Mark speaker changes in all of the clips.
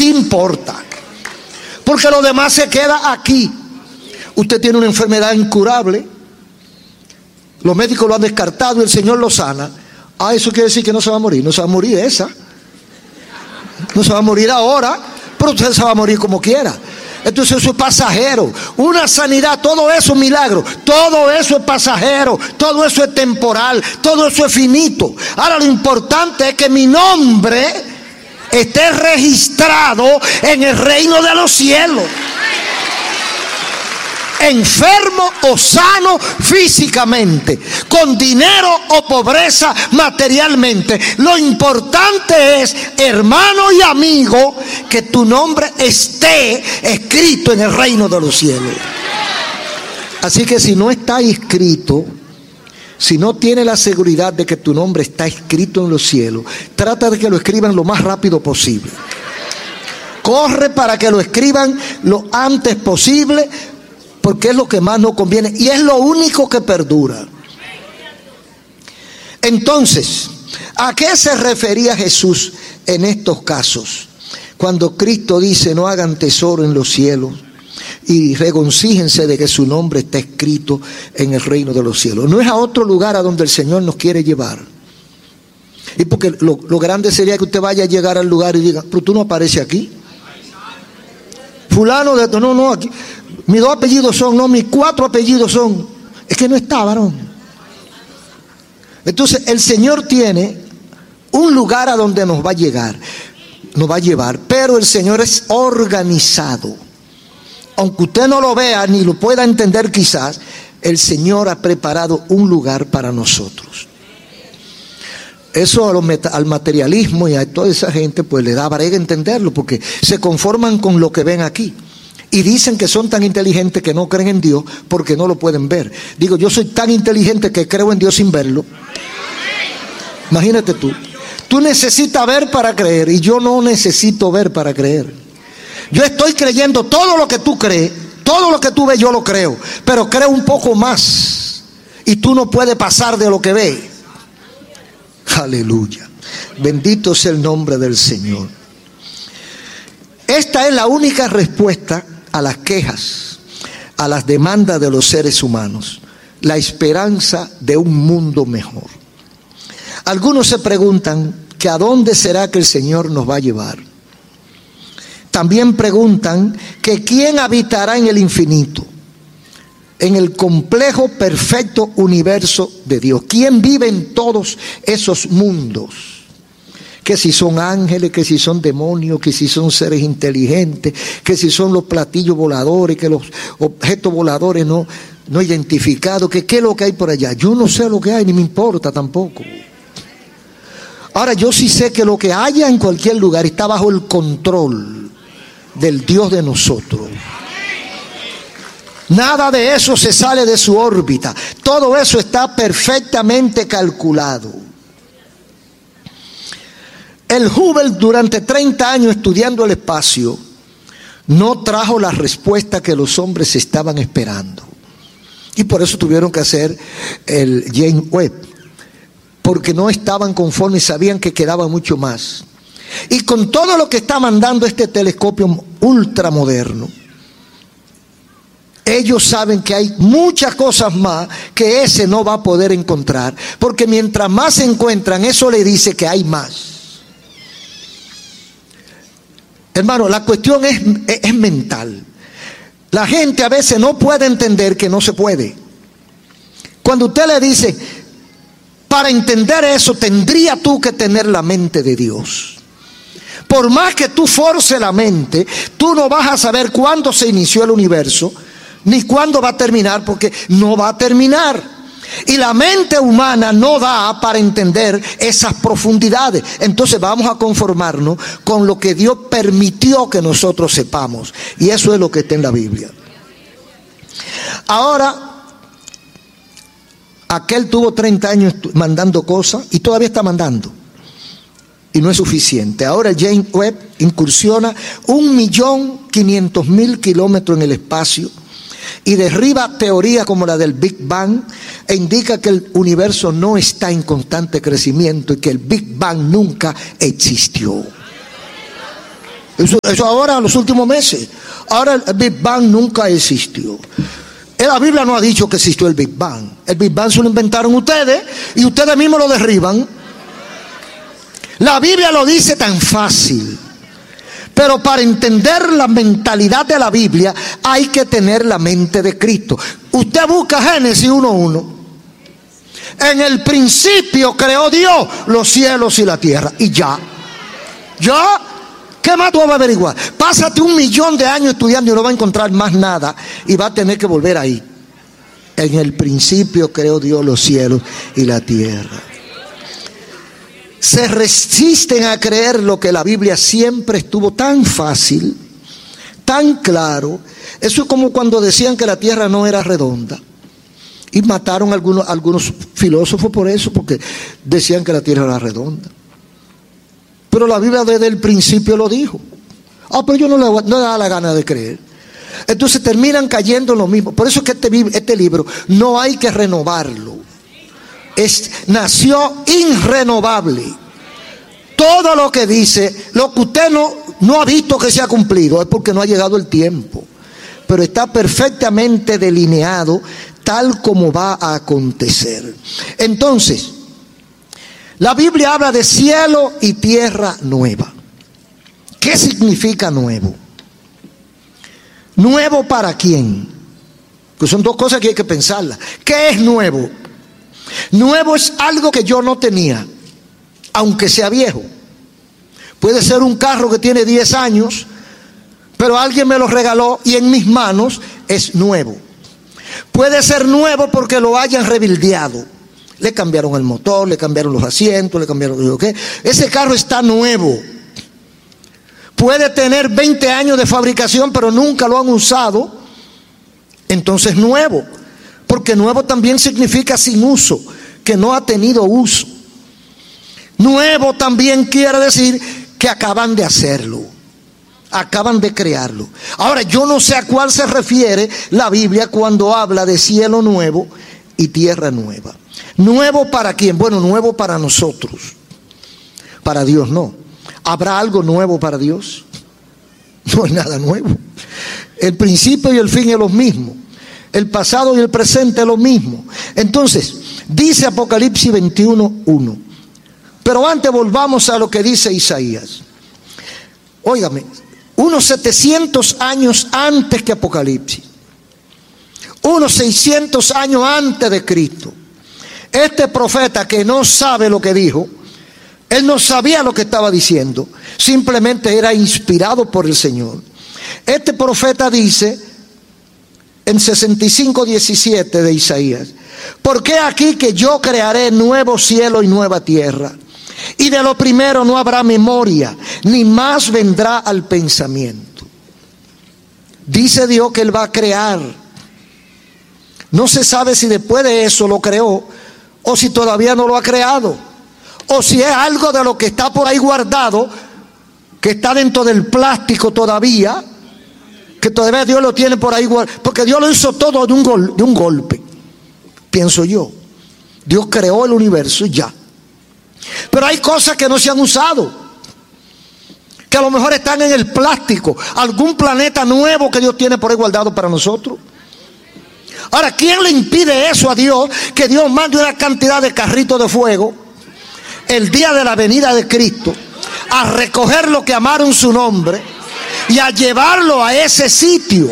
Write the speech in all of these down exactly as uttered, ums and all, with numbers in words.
Speaker 1: sí importa, porque lo demás se queda aquí. Usted tiene una enfermedad incurable, los médicos lo han descartado y el Señor lo sana. Ah, eso quiere decir que no se va a morir. No se va a morir esa, no se va a morir ahora, pero usted se va a morir como quiera. Entonces eso es pasajero. Una sanidad, todo eso es milagro, todo eso es pasajero, todo eso es temporal, todo eso es finito. Ahora lo importante es que mi nombre esté registrado en el reino de los cielos. Enfermo o sano físicamente, con dinero o pobreza materialmente, lo importante es, hermano y amigo, que tu nombre esté escrito en el reino de los cielos. Así que si no está inscrito, si no tiene la seguridad de que tu nombre está escrito en los cielos, trata de que lo escriban lo más rápido posible. Corre para que lo escriban lo antes posible, porque es lo que más nos conviene y es lo único que perdura. Entonces, ¿a qué se refería Jesús en estos casos? Cuando Cristo dice: no hagan tesoro en los cielos y regocíjense de que su nombre está escrito en el reino de los cielos. No es a otro lugar a donde el Señor nos quiere llevar. Y porque lo, lo grande sería que usted vaya a llegar al lugar y diga: pero tú no apareces aquí. Fulano de... No, no, aquí... mis dos apellidos son, no, mis cuatro apellidos son. Es que no está, varón. Entonces el Señor tiene un lugar a donde nos va a llegar, nos va a llevar, pero el Señor es organizado. Aunque usted no lo vea ni lo pueda entender quizás, el Señor ha preparado un lugar para nosotros. Eso a los, al materialismo y a toda esa gente pues le da brega entenderlo, porque se conforman con lo que ven aquí. Y dicen que son tan inteligentes que no creen en Dios porque no lo pueden ver. Digo, yo soy tan inteligente que creo en Dios sin verlo. Imagínate tú. Tú necesitas ver para creer y yo no necesito ver para creer. Yo estoy creyendo todo lo que tú crees, todo lo que tú ves yo lo creo, pero creo un poco más. Y tú no puedes pasar de lo que ves. Aleluya. Bendito sea el nombre del Señor. Esta es la única respuesta a las quejas, a las demandas de los seres humanos, la esperanza de un mundo mejor. Algunos se preguntan que a dónde será que el Señor nos va a llevar. También preguntan que quién habitará en el infinito, en el complejo, perfecto universo de Dios. ¿Quién vive en todos esos mundos? Que si son ángeles, que si son demonios, que si son seres inteligentes, que si son los platillos voladores, que los objetos voladores no, no identificados, que qué es lo que hay por allá. Yo no sé lo que hay, ni me importa tampoco. Ahora yo sí sé que lo que haya en cualquier lugar está bajo el control del Dios de nosotros. Nada de eso se sale de su órbita. Todo eso está perfectamente calculado. El Hubble, durante treinta años estudiando el espacio, no trajo la respuesta que los hombres estaban esperando. Y por eso tuvieron que hacer el James Webb, porque no estaban conformes, sabían que quedaba mucho más. Y con todo lo que está mandando este telescopio ultramoderno, ellos saben que hay muchas cosas más que ese no va a poder encontrar, porque mientras más se encuentran, eso le dice que hay más. Hermano, la cuestión es, es, es mental. La gente a veces no puede entender que no se puede. Cuando usted le dice, para entender eso tendría tú que tener la mente de Dios. Por más que tú forces la mente, tú no vas a saber cuándo se inició el universo, ni cuándo va a terminar, porque no va a terminar. Y la mente humana no da para entender esas profundidades. Entonces vamos a conformarnos con lo que Dios permitió que nosotros sepamos. Y eso es lo que está en la Biblia. Ahora, aquel tuvo treinta años mandando cosas y todavía está mandando. Y no es suficiente. Ahora el James Webb incursiona un millón quinientos mil kilómetros en el espacio y derriba teorías como la del Big Bang e indica que el universo no está en constante crecimiento y que el Big Bang nunca existió. Eso, eso ahora, en los últimos meses. Ahora el Big Bang nunca existió. La Biblia no ha dicho que existió el Big Bang. El Big Bang se lo inventaron ustedes y ustedes mismos lo derriban. La Biblia lo dice tan fácil. Pero para entender la mentalidad de la Biblia hay que tener la mente de Cristo. Usted busca Génesis uno uno. En el principio creó Dios los cielos y la tierra. Y ya. Ya. ¿Qué más tú vas a averiguar? Pásate un millón de años estudiando y no va a encontrar más nada. Y va a tener que volver ahí. En el principio creó Dios los cielos y la tierra. Se resisten a creer lo que la Biblia siempre estuvo tan fácil, tan claro. Eso es como cuando decían que la tierra no era redonda. Y mataron a algunos, algunos filósofos por eso, porque decían que la tierra era redonda. Pero la Biblia desde el principio lo dijo. Ah, pero yo no le, no le da la gana de creer. Entonces terminan cayendo en lo mismo. Por eso es que este, este libro no hay que renovarlo. Es, nació irrenovable. Todo lo que dice, lo que usted no, no ha visto que se ha cumplido, es porque no ha llegado el tiempo. Pero está perfectamente delineado tal como va a acontecer. Entonces, la Biblia habla de cielo y tierra nueva. ¿Qué significa nuevo? ¿Nuevo para quién? Pues son dos cosas que hay que pensarlas. ¿Qué es nuevo? Nuevo es algo que yo no tenía, aunque sea viejo. Puede ser un carro que tiene diez años, pero alguien me lo regaló y en mis manos es nuevo. Puede ser nuevo porque lo hayan rebildeado. Le cambiaron el motor, le cambiaron los asientos, le cambiaron... ¿qué? Ese carro está nuevo. Puede tener veinte años de fabricación, pero nunca lo han usado. Entonces nuevo. Porque nuevo también significa sin uso, que no ha tenido uso. Nuevo también quiere decir que acaban de hacerlo. Acaban de crearlo. Ahora, yo no sé a cuál se refiere la Biblia cuando habla de cielo nuevo y tierra nueva. ¿Nuevo para quién? Bueno, nuevo para nosotros. Para Dios no. ¿Habrá algo nuevo para Dios? No hay nada nuevo. El principio y el fin es lo mismo. El pasado y el presente es lo mismo. Entonces, dice Apocalipsis veintiuno uno. Pero antes volvamos a lo que dice Isaías. Óigame, unos setecientos años antes que Apocalipsis. Unos seiscientos años antes de Cristo. Este profeta que no sabe lo que dijo, él no sabía lo que estaba diciendo, simplemente era inspirado por el Señor. Este profeta dice en sesenta y cinco diecisiete de Isaías: porque aquí que yo crearé nuevo cielo y nueva tierra, y de lo primero no habrá memoria, ni más vendrá al pensamiento. Dice Dios que Él va a crear. No se sabe si después de eso lo creó, o si todavía no lo ha creado, o si es algo de lo que está por ahí guardado, que está dentro del plástico todavía, que todavía Dios lo tiene por ahí guardado, porque Dios lo hizo todo de un, gol, de un golpe, pienso yo. Dios creó el universo y ya. Pero hay cosas que no se han usado, que a lo mejor están en el plástico, algún planeta nuevo que Dios tiene por ahí guardado para nosotros. Ahora, ¿quién le impide eso a Dios? Que Dios mande una cantidad de carritos de fuego el día de la venida de Cristo a recoger lo que amaron su nombre y a llevarlo a ese sitio.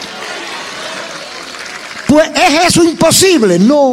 Speaker 1: Pues, ¿es eso imposible? No.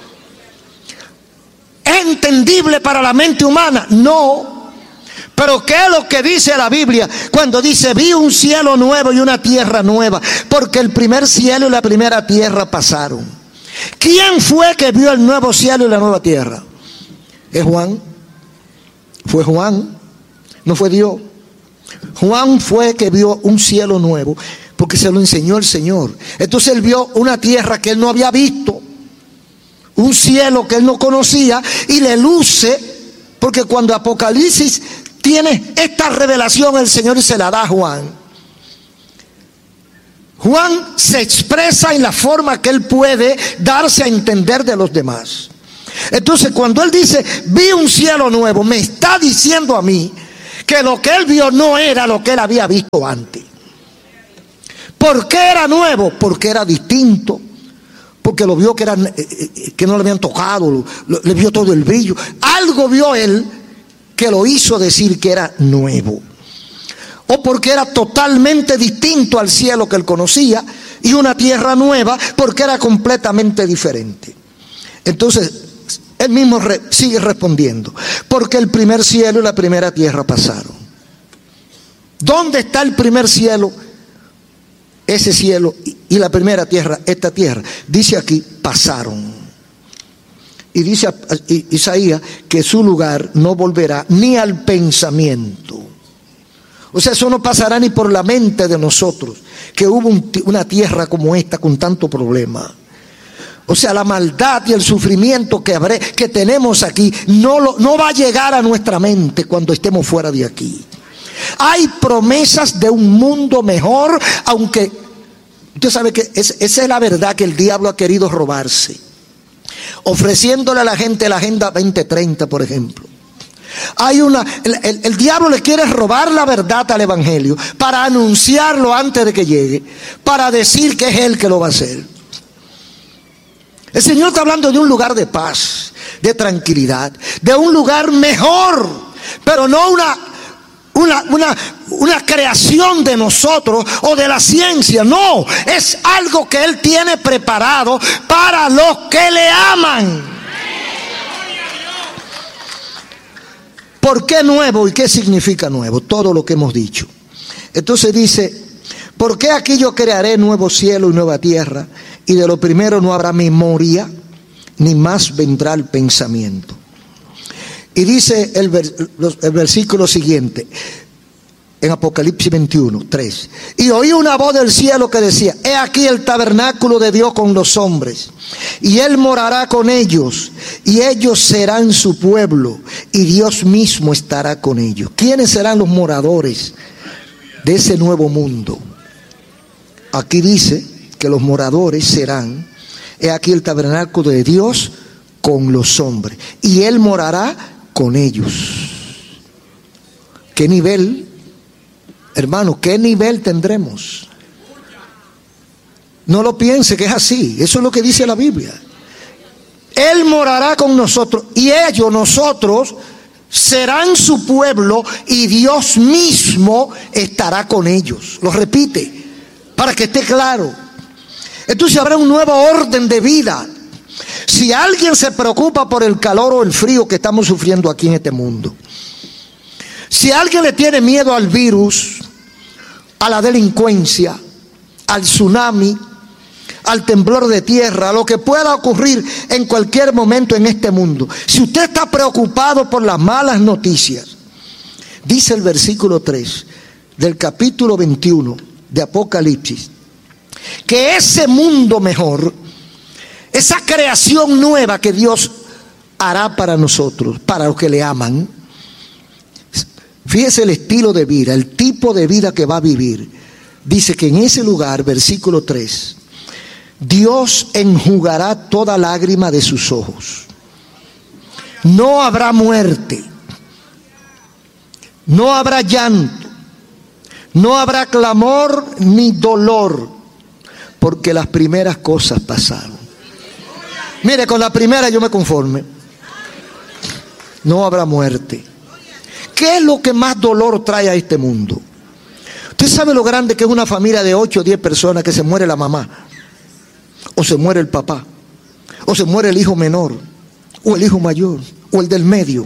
Speaker 1: ¿Es entendible para la mente humana? No. Pero ¿qué es lo que dice la Biblia cuando dice: vi un cielo nuevo y una tierra nueva? Porque el primer cielo y la primera tierra pasaron. ¿Quién fue que vio el nuevo cielo y la nueva tierra? ¿Es Juan? Fue Juan, no fue Dios. Juan fue que vio un cielo nuevo, porque se lo enseñó el Señor. Entonces él vio una tierra que él no había visto, un cielo que él no conocía, y le luce, porque cuando Apocalipsis tiene esta revelación el Señor y se la da a Juan, Juan se expresa en la forma que él puede darse a entender de los demás. Entonces, cuando él dice vi un cielo nuevo, me está diciendo a mí que lo que él vio no era lo que él había visto antes. ¿Por qué era nuevo? Porque era distinto. Porque lo vio que, era, que no le habían tocado, lo, lo, le vio todo el brillo. Algo vio él que lo hizo decir que era nuevo. O porque era totalmente distinto al cielo que él conocía, y una tierra nueva porque era completamente diferente. Entonces, él mismo re, sigue respondiendo, porque el primer cielo y la primera tierra pasaron. ¿Dónde está el primer cielo? Ese cielo y la primera tierra, esta tierra. Dice aquí, pasaron. Y dice Isaías que su lugar no volverá ni al pensamiento. O sea, eso no pasará ni por la mente de nosotros, que hubo un, una tierra como esta con tanto problema. O sea, la maldad y el sufrimiento que, habré, que tenemos aquí no, lo, no va a llegar a nuestra mente cuando estemos fuera de aquí. Hay promesas de un mundo mejor, aunque usted sabe que es, esa es la verdad que el diablo ha querido robarse, ofreciéndole a la gente la Agenda veinte treinta, por ejemplo. Hay una, el, el, el diablo le quiere robar la verdad al evangelio para anunciarlo antes de que llegue, para decir que es él que lo va a hacer. El Señor está hablando de un lugar de paz, de tranquilidad, de un lugar mejor, pero no una, una, una, una creación de nosotros o de la ciencia. No, es algo que Él tiene preparado para los que le aman. ¿Por qué nuevo y qué significa nuevo? Todo lo que hemos dicho. Entonces dice, ¿por qué aquí yo crearé nuevo cielo y nueva tierra? Y de lo primero no habrá memoria, ni más vendrá el pensamiento. Y dice el, vers el versículo siguiente, en Apocalipsis veintiuno, tres. Y oí una voz del cielo que decía, he aquí el tabernáculo de Dios con los hombres, y Él morará con ellos, y ellos serán su pueblo, y Dios mismo estará con ellos. ¿Quiénes serán los moradores de ese nuevo mundo? Aquí dice que los moradores serán, he aquí el tabernáculo de Dios con los hombres, y Él morará con ellos. ¿Qué nivel? Hermano, ¿qué nivel tendremos? No lo piense que es así. Eso es lo que dice la Biblia. Él morará con nosotros y ellos, nosotros, serán su pueblo y Dios mismo estará con ellos. Lo repite para que esté claro. Entonces habrá un nuevo orden de vida. Si alguien se preocupa por el calor o el frío que estamos sufriendo aquí en este mundo, si alguien le tiene miedo al virus, a la delincuencia, al tsunami, al temblor de tierra, a lo que pueda ocurrir en cualquier momento en este mundo, si usted está preocupado por las malas noticias, dice el versículo tres del capítulo veintiuno de Apocalipsis, que ese mundo mejor, esa creación nueva que Dios hará para nosotros, para los que le aman, fíjese el estilo de vida, el tipo de vida que va a vivir. Dice que en ese lugar, versículo tres, Dios enjugará toda lágrima de sus ojos. No habrá muerte, no habrá llanto, no habrá clamor ni dolor, porque las primeras cosas pasaron. Mire, con la primera yo me conforme. No habrá muerte. ¿Qué es lo que más dolor trae a este mundo? Usted sabe lo grande que es una familia de ocho o diez personas, que se muere la mamá, o se muere el papá, o se muere el hijo menor, o el hijo mayor, o el del medio.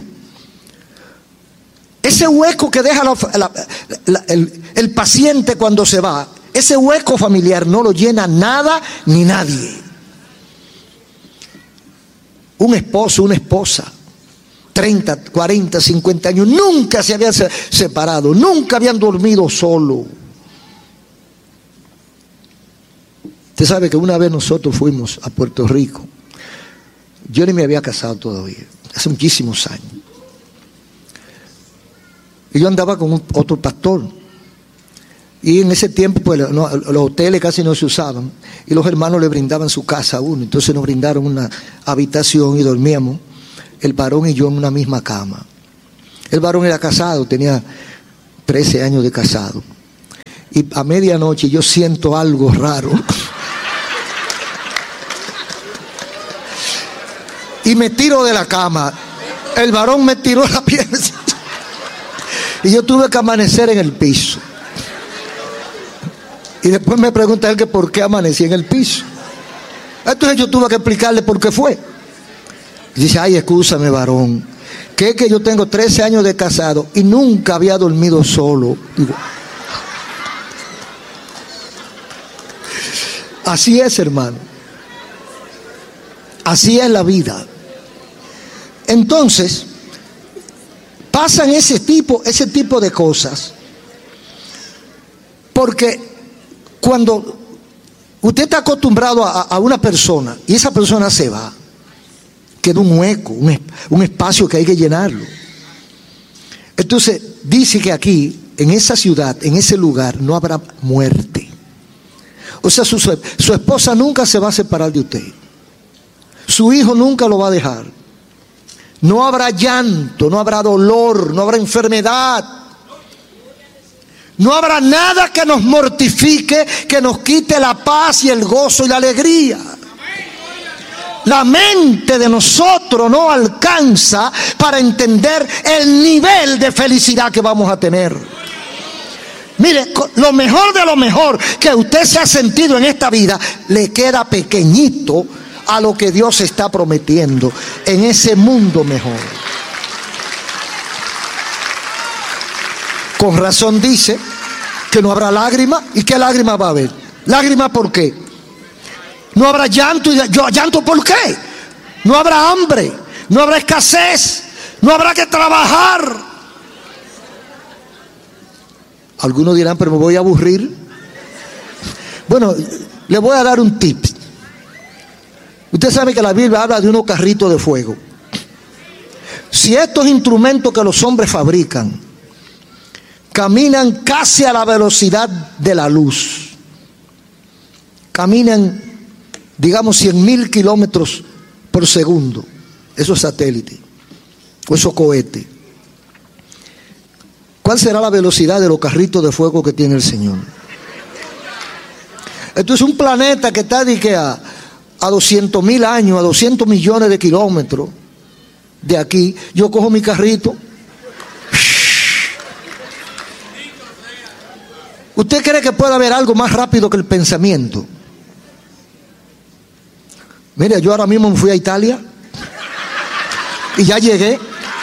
Speaker 1: Ese hueco que deja la, la, la, el, el paciente cuando se va, ese hueco familiar no lo llena nada ni nadie. Un esposo, una esposa, treinta, cuarenta, cincuenta años, nunca se habían separado, nunca habían dormido solo. Usted sabe que una vez nosotros fuimos a Puerto Rico, yo ni me había casado todavía, hace muchísimos años. Y yo andaba con otro pastor, y en ese tiempo pues no, los hoteles casi no se usaban, y los hermanos le brindaban su casa a uno, entonces nos brindaron una habitación y dormíamos el varón y yo en una misma cama. El varón era casado, tenía trece años de casado. Y a medianoche yo siento algo raro. Y me tiro de la cama. El varón me tiró la pierna. Y yo tuve que amanecer en el piso. Y después me pregunta él que por qué amanecí en el piso. Entonces yo tuve que explicarle por qué fue. Y dice, ay, excúsame, varón, que es que yo tengo trece años de casado y nunca había dormido solo. Digo, así es, hermano. Así es la vida. Entonces, pasan ese tipo, ese tipo de cosas. Porque cuando usted está acostumbrado a, a una persona y esa persona se va, queda un hueco, un, un espacio que hay que llenarlo. Entonces, dice que aquí, en esa ciudad, en ese lugar, no habrá muerte. O sea, su, su esposa nunca se va a separar de usted. Su hijo nunca lo va a dejar. No habrá llanto, no habrá dolor, no habrá enfermedad. No habrá nada que nos mortifique, que nos quite la paz y el gozo y la alegría. La mente de nosotros no alcanza para entender el nivel de felicidad que vamos a tener. Mire, lo mejor de lo mejor que usted se ha sentido en esta vida le queda pequeñito a lo que Dios está prometiendo en ese mundo mejor. Con razón dice que no habrá lágrima. ¿Y qué lágrima va a haber? ¿Lágrima por qué? No habrá llanto. ¿Y llanto por qué? No habrá hambre, no habrá escasez, no habrá que trabajar. Algunos dirán, pero me voy a aburrir. Bueno, le voy a dar un tip. Usted sabe que la Biblia habla de unos carritos de fuego. Si estos instrumentos que los hombres fabrican caminan casi a la velocidad de la luz, caminan, digamos, cien mil kilómetros por segundo, esos satélites o esos cohetes, ¿cuál será la velocidad de los carritos de fuego que tiene el Señor? Esto es un planeta que está de que a, a doscientos mil años, a doscientos millones de kilómetros de aquí. Yo cojo mi carrito. ¿Usted cree que puede haber algo más rápido que el pensamiento? Mire, yo ahora mismo me fui a Italia y ya llegué.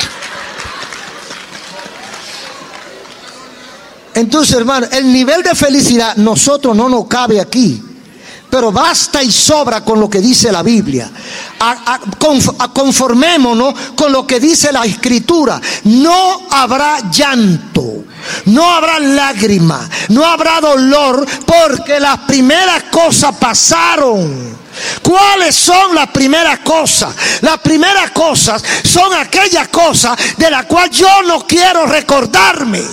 Speaker 1: Entonces, hermano, el nivel de felicidad nosotros no nos cabe aquí, pero basta y sobra con lo que dice la Biblia. A, a, a, conformémonos con lo que dice la Escritura. No habrá llanto, no habrá lágrima, no habrá dolor, porque las primeras cosas pasaron. ¿Cuáles son las primeras cosas? Las primeras cosas son aquellas cosas de las cuales yo no quiero recordarme.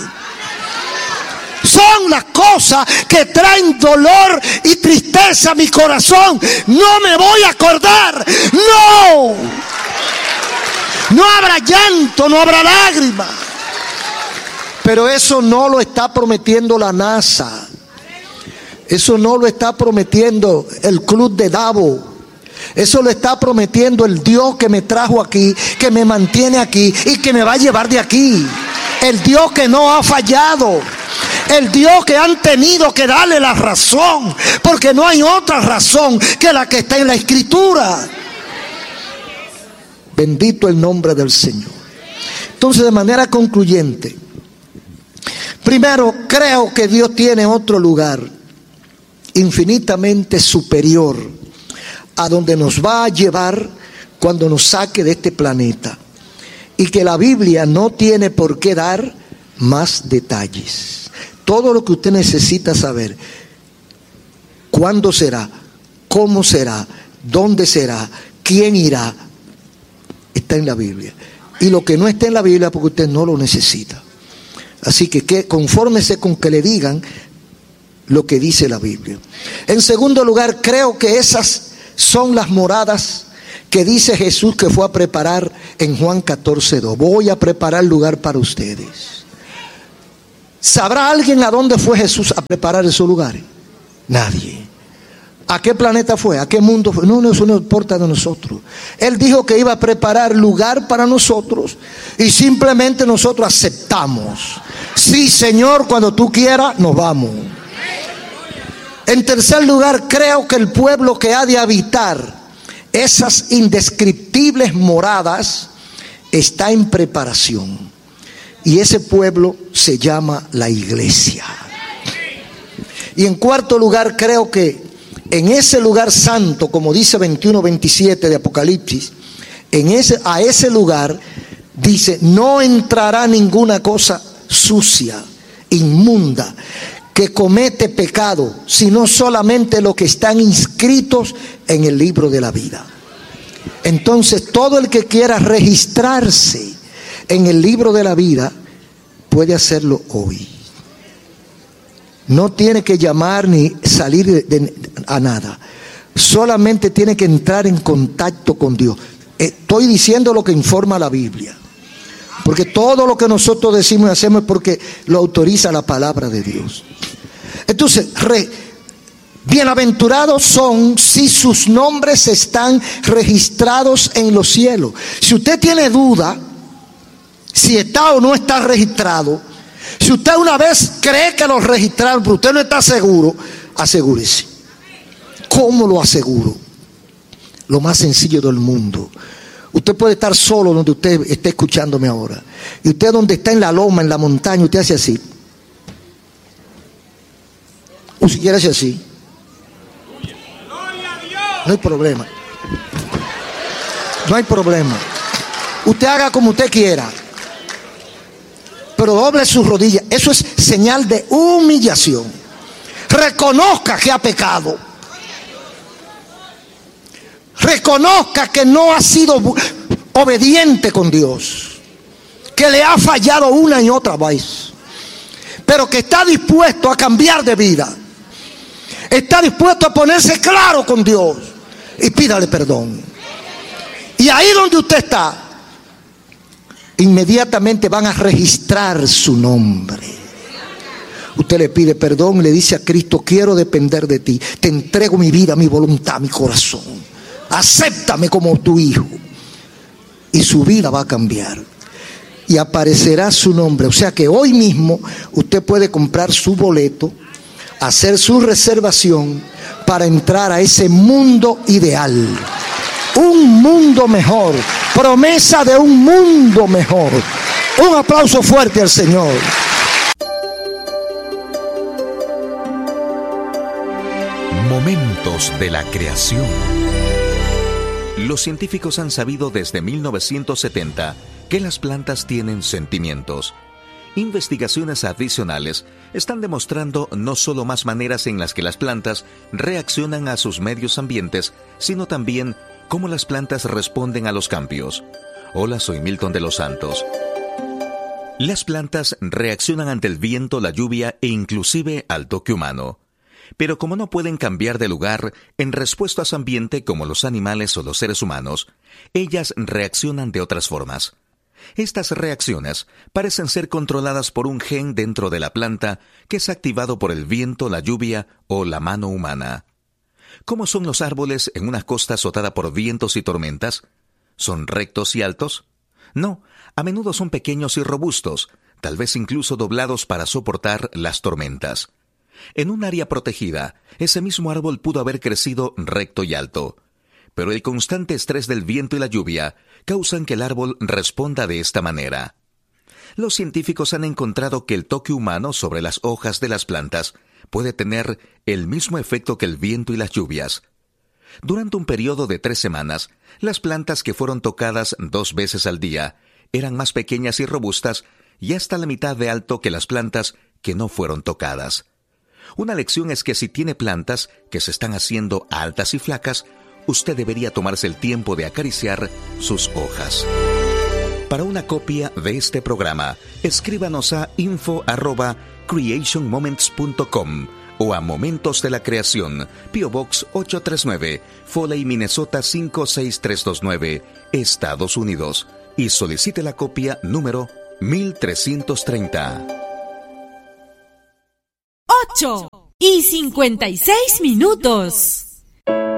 Speaker 1: Son las cosas que traen dolor y tristeza a mi corazón. No me voy a acordar. No. No habrá llanto, no habrá lágrimas. Pero eso no lo está prometiendo la NASA. Eso no lo está prometiendo el Club de Davos. Eso lo está prometiendo el Dios que me trajo aquí, que me mantiene aquí y que me va a llevar de aquí. El Dios que no ha fallado. El Dios que han tenido que darle la razón, porque no hay otra razón que la que está en la Escritura. Bendito el nombre del Señor. Entonces, de manera concluyente, primero, creo que Dios tiene otro lugar infinitamente superior a donde nos va a llevar cuando nos saque de este planeta, y que la Biblia no tiene por qué dar más detalles. Todo lo que usted necesita saber, cuándo será, cómo será, dónde será, quién irá, está en la Biblia. Y lo que no está en la Biblia, porque usted no lo necesita. Así que, que confórmese con que le digan lo que dice la Biblia. En segundo lugar, creo que esas son las moradas que dice Jesús que fue a preparar en Juan catorce dos. Voy a preparar lugar para ustedes. ¿Sabrá alguien a dónde fue Jesús a preparar esos lugares? Nadie. ¿A qué planeta fue? ¿A qué mundo fue? No, no, eso no importa de nosotros. Él dijo que iba a preparar lugar para nosotros y simplemente nosotros aceptamos. Sí, Señor, cuando tú quieras, nos vamos. En tercer lugar, creo que el pueblo que ha de habitar esas indescriptibles moradas está en preparación. Y ese pueblo se llama la iglesia. Y en cuarto lugar, creo que en ese lugar santo, como dice veintiuno veintisiete de Apocalipsis, en ese, a ese lugar dice, no entrará ninguna cosa sucia, inmunda, que comete pecado, sino solamente los que están inscritos en el libro de la vida. Entonces, todo el que quiera registrarse en el libro de la vida puede hacerlo hoy. No tiene que llamar ni salir de, de, a nada. Solamente tiene que entrar en contacto con Dios. Estoy diciendo lo que informa la Biblia. Porque todo lo que nosotros decimos y hacemos es porque lo autoriza la palabra de Dios. Entonces, re, bienaventurados son si sus nombres están registrados en los cielos. Si usted tiene duda si está o no está registrado, si usted una vez cree que lo registraron, pero usted no está seguro, asegúrese. ¿Cómo lo aseguro? Lo más sencillo del mundo. Usted puede estar solo donde usted esté escuchándome ahora. Y usted donde está en la loma, en la montaña, usted hace así. O si quiere hacer así. No hay problema. No hay problema. Usted haga como usted quiera. Pero doble sus rodillas. Eso es señal de humillación. Reconozca que ha pecado. Reconozca que no ha sido obediente con Dios. Que le ha fallado una y otra vez. Pero que está dispuesto a cambiar de vida. Está dispuesto a ponerse claro con Dios. Y pídale perdón. Y ahí donde usted está, inmediatamente van a registrar su nombre. Usted le pide perdón y le dice a Cristo, quiero depender de ti. Te entrego mi vida, mi voluntad, mi corazón. Acéptame como tu hijo. Y su vida va a cambiar. Y aparecerá su nombre. O sea que hoy mismo usted puede comprar su boleto, hacer su reservación para entrar a ese mundo ideal. Un mundo mejor. Promesa de un mundo mejor. Un aplauso fuerte al Señor.
Speaker 2: Momentos de la creación. Los científicos han sabido desde mil novecientos setenta que las plantas tienen sentimientos. Investigaciones adicionales están demostrando no solo más maneras en las que las plantas reaccionan a sus medios ambientes, sino también cómo las plantas responden a los cambios. Hola, soy Milton de los Santos. Las plantas reaccionan ante el viento, la lluvia e inclusive al toque humano. Pero como no pueden cambiar de lugar en respuesta a su ambiente como los animales o los seres humanos, ellas reaccionan de otras formas. Estas reacciones parecen ser controladas por un gen dentro de la planta que es activado por el viento, la lluvia o la mano humana. ¿Cómo son los árboles en una costa azotada por vientos y tormentas? ¿Son rectos y altos? No, a menudo son pequeños y robustos, tal vez incluso doblados para soportar las tormentas. En un área protegida, ese mismo árbol pudo haber crecido recto y alto. Pero el constante estrés del viento y la lluvia causan que el árbol responda de esta manera. Los científicos han encontrado que el toque humano sobre las hojas de las plantas puede tener el mismo efecto que el viento y las lluvias. Durante un periodo de tres semanas, las plantas que fueron tocadas dos veces al día eran más pequeñas y robustas y hasta la mitad de alto que las plantas que no fueron tocadas. Una lección es que si tiene plantas que se están haciendo altas y flacas, usted debería tomarse el tiempo de acariciar sus hojas. Para una copia de este programa, escríbanos a info arroba creation moments punto com o a Momentos de la Creación, P O Box ocho tres nueve, Foley, Minnesota cinco seis tres dos nueve, Estados Unidos, y solicite la copia número mil trescientos treinta.
Speaker 3: ocho y cincuenta y seis minutos.